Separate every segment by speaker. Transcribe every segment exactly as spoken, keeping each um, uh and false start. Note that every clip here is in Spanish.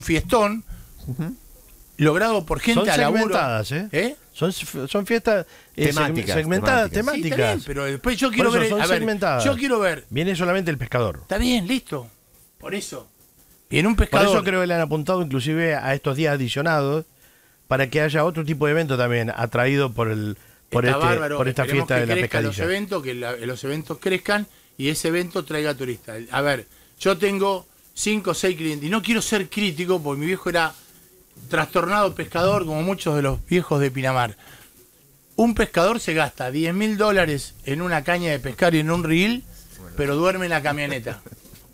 Speaker 1: fiestón uh-huh. logrado por gente
Speaker 2: son
Speaker 1: a laburo.
Speaker 2: Segmentadas, ¿eh?
Speaker 1: ¿Eh?
Speaker 2: Son, son fiestas eh,
Speaker 3: temáticas,
Speaker 2: segmentadas,
Speaker 3: temáticas.
Speaker 2: temáticas.
Speaker 1: Sí, pero después yo quiero
Speaker 2: eso,
Speaker 1: ver,
Speaker 2: son
Speaker 1: a ver,
Speaker 2: segmentadas.
Speaker 1: yo quiero ver.
Speaker 2: Viene solamente el pescador.
Speaker 1: Está bien, listo. Por eso. Viene un pescador.
Speaker 2: Por eso creo que le han apuntado inclusive a estos días adicionados para que haya otro tipo de evento también atraído por el por, este,
Speaker 1: bárbaro.
Speaker 2: por esta
Speaker 1: Esperemos
Speaker 2: fiesta
Speaker 1: que
Speaker 2: de la
Speaker 1: crezcan
Speaker 2: pescadilla.
Speaker 1: los eventos, que la, los eventos crezcan y ese evento traiga turistas. A ver, yo tengo cinco o seis clientes y no quiero ser crítico porque mi viejo era trastornado pescador como muchos de los viejos de Pinamar. Un pescador se gasta diez mil dólares en una caña de pescar y en un reel, pero duerme en la camioneta.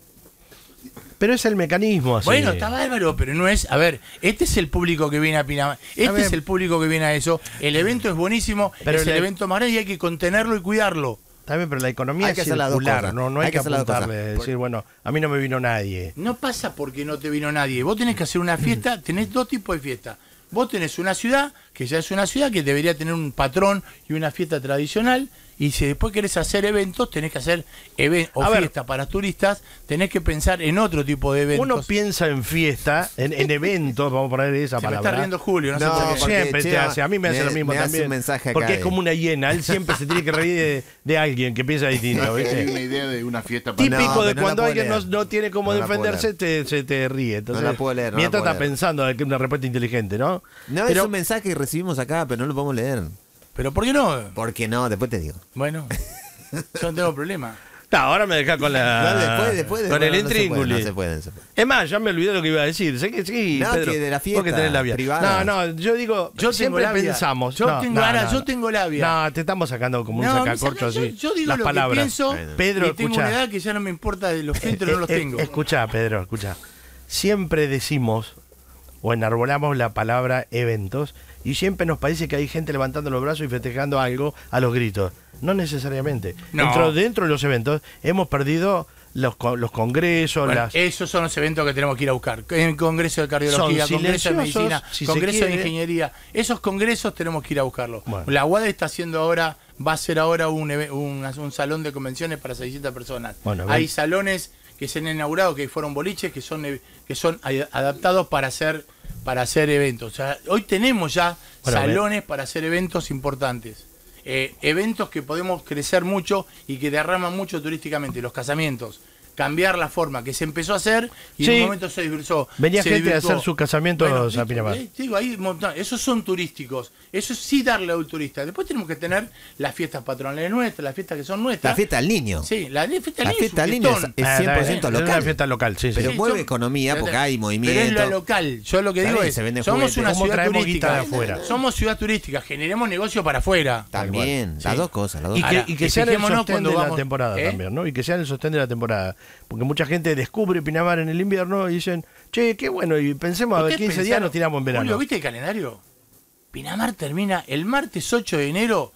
Speaker 2: Pero es el mecanismo así.
Speaker 1: Bueno, está bárbaro, pero no es... A ver, este es el público que viene a Pinamar. Este es el público que viene a eso. El evento es buenísimo, pero es el evento más grande y hay que contenerlo y cuidarlo.
Speaker 2: Está bien, pero la economía es circular, no, no hay, hay que, que apuntarle, decir, bueno, a mí no me vino nadie.
Speaker 1: No pasa porque no te vino nadie. Vos tenés que hacer una fiesta, tenés dos tipos de fiesta. Vos tenés una ciudad, que ya es una ciudad que debería tener un patrón y una fiesta tradicional, y si después querés hacer eventos, tenés que hacer eventos o fiestas para turistas, tenés que pensar en otro tipo de eventos.
Speaker 2: Uno piensa en fiesta, en, en eventos, vamos a poner esa
Speaker 1: Se
Speaker 2: palabra.
Speaker 1: Me está riendo Julio, no,
Speaker 3: no
Speaker 1: sé por qué.
Speaker 2: Siempre te hace, a mí me, me hace lo mismo
Speaker 3: me
Speaker 2: también.
Speaker 3: Hace un mensaje acá
Speaker 2: porque es
Speaker 3: de...
Speaker 2: como una hiena, él siempre se tiene que reír de, de alguien que piensa distinto. ¿viste?
Speaker 4: Hay una idea de una fiesta para...
Speaker 2: Típico
Speaker 3: no,
Speaker 2: de
Speaker 3: no
Speaker 2: cuando alguien no,
Speaker 3: leer.
Speaker 2: no tiene cómo
Speaker 3: no
Speaker 2: defenderse, te, se te ríe. Entonces,
Speaker 3: no la puedo leer. No
Speaker 2: mientras
Speaker 3: la
Speaker 2: está
Speaker 3: leer.
Speaker 2: pensando en una respuesta inteligente, ¿no?
Speaker 3: No, pero, es un mensaje que recibimos acá, pero no lo podemos leer.
Speaker 1: ¿Pero por qué no?
Speaker 3: ¿Por qué no? Después te digo.
Speaker 1: Bueno, yo no tengo problema.
Speaker 2: No, ahora me deja con la.
Speaker 3: No, después, después,
Speaker 2: con
Speaker 3: después,
Speaker 2: el
Speaker 3: no se puede,
Speaker 2: intríngulis.
Speaker 3: no se puede, no se puede.
Speaker 2: Es más, ya me olvidé lo que iba a decir. Sé que sí,
Speaker 3: No,
Speaker 2: Pedro,
Speaker 3: que de la fiesta
Speaker 2: vos que tenés labia.
Speaker 3: privada.
Speaker 2: No, no, yo digo,
Speaker 1: Yo
Speaker 2: siempre
Speaker 1: tengo labia.
Speaker 2: pensamos.
Speaker 1: Yo
Speaker 2: no,
Speaker 1: tengo,
Speaker 2: no,
Speaker 1: ahora,
Speaker 2: no,
Speaker 1: yo
Speaker 2: no.
Speaker 1: tengo labia.
Speaker 2: No, te estamos sacando como un
Speaker 1: No,
Speaker 2: sacacorcho
Speaker 1: me saca-
Speaker 2: así.
Speaker 1: Yo, yo digo
Speaker 2: las
Speaker 1: lo
Speaker 2: palabras.
Speaker 1: que pienso
Speaker 2: Pedro,
Speaker 1: y tengo
Speaker 2: escucha.
Speaker 1: una edad que ya no me importa de los filtros, no los
Speaker 2: Eh, eh,
Speaker 1: tengo.
Speaker 2: Escucha, Pedro, escucha. Siempre decimos o enarbolamos la palabra eventos y siempre nos parece que hay gente levantando los brazos y festejando algo a los gritos. No necesariamente.
Speaker 1: No.
Speaker 2: Dentro, dentro de los eventos hemos perdido los, los congresos,
Speaker 1: Bueno,
Speaker 2: las...
Speaker 1: esos son los eventos que tenemos que ir a buscar. En Congreso de Cardiología,
Speaker 2: Son
Speaker 1: Congreso de
Speaker 2: silenciosos,
Speaker 1: Medicina,
Speaker 2: si se
Speaker 1: Congreso
Speaker 2: quiere.
Speaker 1: de Ingeniería. Esos congresos tenemos que ir a buscarlos.
Speaker 2: Bueno.
Speaker 1: La U A D está haciendo ahora, va a ser ahora un, un, un salón de convenciones para seiscientas personas.
Speaker 2: Bueno,
Speaker 1: Hay
Speaker 2: bien.
Speaker 1: salones que se han inaugurado, que fueron boliches, que son, que son adaptados para hacer, para hacer eventos. O sea, hoy tenemos ya
Speaker 2: Bueno,
Speaker 1: salones para hacer eventos importantes. Eh, eventos que podemos crecer mucho y que derraman mucho turísticamente. Los casamientos. Cambiar la forma que se empezó a hacer y
Speaker 2: Sí.
Speaker 1: en un momento se dispersó.
Speaker 2: Venía
Speaker 1: se
Speaker 2: gente a
Speaker 1: desvirtuó.
Speaker 2: hacer sus casamientos
Speaker 1: Bueno,
Speaker 2: a Pinamar.
Speaker 1: eh, digo, ahí, monta- esos son turísticos. Eso es sí darle al turista. Después tenemos que tener las fiestas patronales nuestras, las fiestas que son nuestras.
Speaker 3: La fiesta al niño.
Speaker 1: Sí, la fiesta
Speaker 3: La
Speaker 1: al niño
Speaker 3: fiesta al
Speaker 1: es un
Speaker 3: niño es,
Speaker 1: fiestón.
Speaker 3: es
Speaker 2: Ah,
Speaker 3: cien por ciento
Speaker 2: es una
Speaker 3: local.
Speaker 2: fiesta local, sí, sí.
Speaker 3: Pero
Speaker 1: Sí,
Speaker 3: mueve
Speaker 1: son-
Speaker 3: economía porque hay movimiento.
Speaker 1: Pero es lo local. Yo lo que
Speaker 3: Está
Speaker 1: digo
Speaker 3: bien,
Speaker 1: es,
Speaker 3: se venden
Speaker 1: somos
Speaker 3: juguetes.
Speaker 1: una
Speaker 2: ¿Cómo
Speaker 1: ciudad
Speaker 2: traemos
Speaker 1: turística.
Speaker 2: guita de afuera?
Speaker 1: Somos ciudad turística, generemos negocio para afuera.
Speaker 3: También,
Speaker 1: Sí.
Speaker 3: las dos cosas. Las dos
Speaker 2: Y que,
Speaker 1: Ahora,
Speaker 2: y que
Speaker 1: y
Speaker 2: sean el
Speaker 1: fijémonos
Speaker 2: sostén
Speaker 1: cuando
Speaker 2: de la
Speaker 1: vamos-
Speaker 2: temporada
Speaker 1: ¿Eh?
Speaker 2: también, ¿no? Y que sean el sostén de la temporada. Porque mucha gente descubre Pinamar en el invierno y dicen, che, qué bueno, y pensemos a ver,
Speaker 1: ¿Ustedes
Speaker 2: quince días
Speaker 1: pensaron-
Speaker 2: nos tiramos en verano.
Speaker 1: Julio, ¿viste el calendario? Pinamar termina el martes ocho de enero.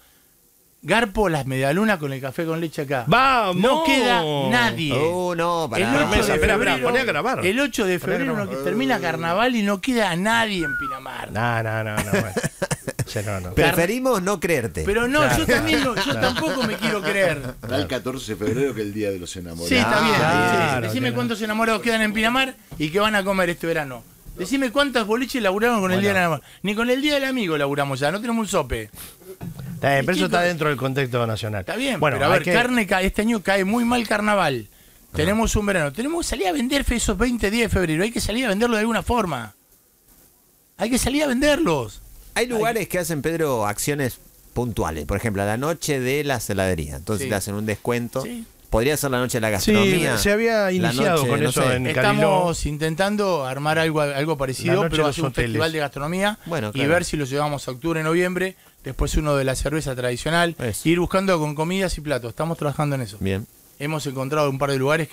Speaker 1: Garpo las medialunas con el café con leche acá.
Speaker 2: ¡Vamos!
Speaker 1: No queda nadie.
Speaker 3: Oh, no, para
Speaker 1: El
Speaker 2: Pero
Speaker 1: ocho
Speaker 2: mesa,
Speaker 1: de
Speaker 2: espera,
Speaker 1: febrero,
Speaker 2: espera, poné a grabar.
Speaker 1: El ocho de
Speaker 2: Poné a
Speaker 1: febrero
Speaker 2: grabar.
Speaker 1: no- termina carnaval y no queda nadie en Pinamar.
Speaker 2: No, no, no, no. Bueno. Sí, no, no.
Speaker 3: Preferimos no creerte.
Speaker 1: Pero no,
Speaker 2: Claro.
Speaker 1: yo también no- yo tampoco me quiero creer.
Speaker 4: Está el catorce de febrero, que es el día de los enamorados.
Speaker 1: Sí, está bien.
Speaker 2: Claro,
Speaker 1: sí. Decime
Speaker 2: claro.
Speaker 1: cuántos enamorados quedan en Pinamar y que van a comer este verano. Decime cuántas boliches laburaron con el
Speaker 2: Bueno.
Speaker 1: día del enamorado. Ni con el día del amigo laburamos ya, no tenemos un sope.
Speaker 2: Está bien, pero eso
Speaker 1: Chicos,
Speaker 2: está dentro del contexto nacional.
Speaker 1: Está bien,
Speaker 2: bueno,
Speaker 1: pero a
Speaker 2: hay
Speaker 1: ver,
Speaker 2: que-
Speaker 1: carne ca- este año cae muy mal carnaval. Tenemos un verano. Tenemos que salir a vender esos veinte días de febrero. Hay que salir a venderlo de alguna forma. Hay que salir a venderlos.
Speaker 3: Hay lugares que hacen, Pedro, acciones puntuales. Por ejemplo, a la noche de la heladería. Entonces
Speaker 1: Sí.
Speaker 3: le hacen un descuento.
Speaker 1: Sí.
Speaker 3: Podría ser la noche de la
Speaker 2: Sí,
Speaker 3: gastronomía.
Speaker 2: se había
Speaker 3: la
Speaker 2: iniciado
Speaker 3: noche,
Speaker 2: con
Speaker 3: no
Speaker 2: eso
Speaker 3: sé.
Speaker 2: en Cariló.
Speaker 1: Estamos intentando armar algo, algo
Speaker 2: La
Speaker 1: parecido,
Speaker 2: noche
Speaker 1: pero
Speaker 2: de
Speaker 1: hacer
Speaker 2: los
Speaker 1: un
Speaker 2: hoteles.
Speaker 1: festival de gastronomía
Speaker 3: Bueno,
Speaker 1: y
Speaker 3: claro.
Speaker 1: ver si lo llevamos a octubre, noviembre. Después uno de la cerveza tradicional.
Speaker 3: Eso.
Speaker 1: Ir buscando con comidas y platos. Estamos trabajando en eso.
Speaker 3: Bien.
Speaker 1: Hemos encontrado un par de lugares